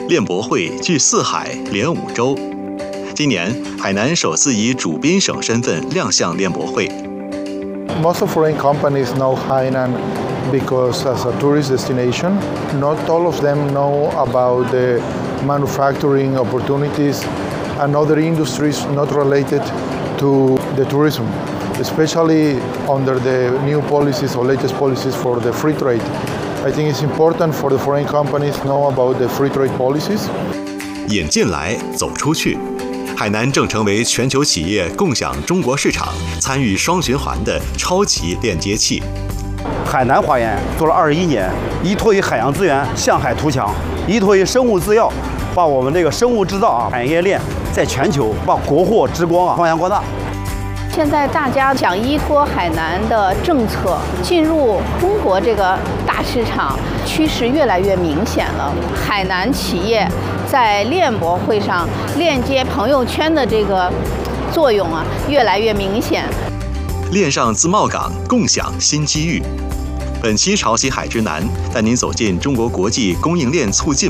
链博会聚四海连5洲。今年，海南首次以主宾省身份亮相链博会。 Most of foreign companies know Hainan because as a tourist destination, not all of them know about the manufacturing opportunities and other industries not related to the tourism, especially under the new policies or latest policies for the free trade. I think it's important for the foreign companies to know about the free trade policies. 引进来，走出去。海南正成为全球企业共享中国市场、参与双循环的超级链接器。 海南华研做了21年，依托于海洋资源向海图强，依托于生物制药，把我们这个生物制造产业链在全球把国货之光发扬光大。 现在大家想依托海南的政策进入中国这个大市场，趋势越来越明显了。海南企业在链博会上链接朋友圈的这个作用越来越明显。 链上自贸港，共享新机遇。本期潮汐海之南带您走进中国国际供应链促进